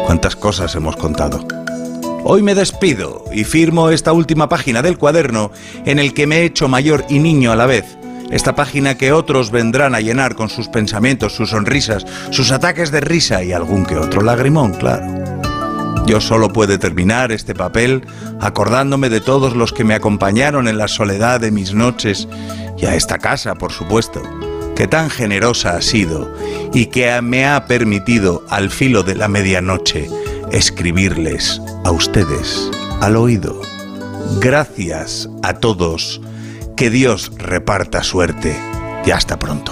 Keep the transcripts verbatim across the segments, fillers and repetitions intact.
Cuántas cosas hemos contado. Hoy me despido y firmo esta última página del cuaderno en el que me he hecho mayor y niño a la vez. Esta página que otros vendrán a llenar con sus pensamientos, sus sonrisas, sus ataques de risa y algún que otro lagrimón, claro. Yo solo puedo terminar este papel acordándome de todos los que me acompañaron en la soledad de mis noches y a esta casa, por supuesto, que tan generosa ha sido y que me ha permitido, al filo de la medianoche, escribirles a ustedes al oído. Gracias a todos. Que Dios reparta suerte y hasta pronto.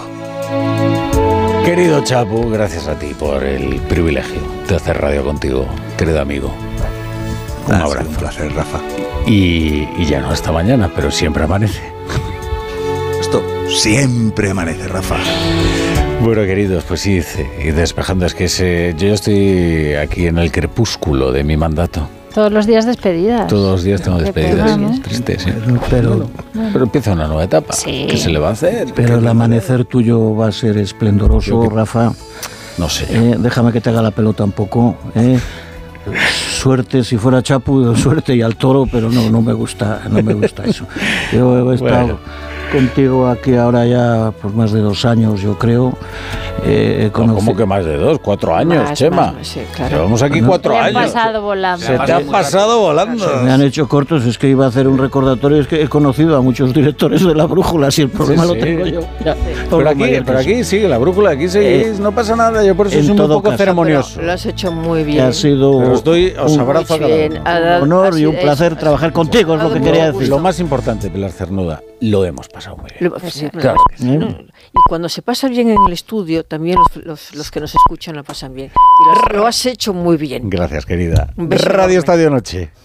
Querido Chapu, gracias a ti por el privilegio de hacer radio contigo, querido amigo. Un ah, abrazo. Un placer, Rafa. Y, y ya no hasta mañana, pero siempre amanece. Esto siempre amanece, Rafa. Bueno, queridos, pues sí, y despejando, es que ese, yo estoy aquí en el crepúsculo de mi mandato. Todos los días despedidas. Todos los días tengo despedidas. Pena, ¿no? Es triste, sí. Pero, pero, bueno, pero empieza una nueva etapa. Sí. ¿Qué se le va a hacer? Pero el amanecer tuyo va a ser esplendoroso, que, Rafa. No sé. Eh, déjame que te haga la pelota un poco. Eh. Suerte, si fuera Chapu, suerte y al toro, pero no, no me gusta, no me gusta eso. Yo he estado bueno. contigo aquí ahora ya por más de dos años, yo creo. Eh, no, ¿Cómo que más de dos? Cuatro años, más, Chema. Más, sí, claro. Llevamos aquí bueno, cuatro años. Se te han pasado volando. Se te han pasado volando. Se me han hecho cortos, es que iba a hacer un recordatorio, es que he conocido a muchos directores de la brújula, si el problema sí, sí. lo tengo yo. Ya, pero aquí, pero aquí sigue la brújula, aquí seguís, eh, no pasa nada, yo por eso soy un poco caso, ceremonioso. Lo has hecho muy bien. Ha sido pero estoy, os abrazo a cada un honor y un placer es, trabajar es, contigo, es lo que quería decir. Lo más importante, Pilar Cernuda, lo hemos pasado muy bien. Lo, sí, claro. Sí. ¿Eh? Y cuando se pasa bien en el estudio, también los, los, los que nos escuchan lo pasan bien. Y los, lo has hecho muy bien. Gracias, querida. Radio Estadio Noche.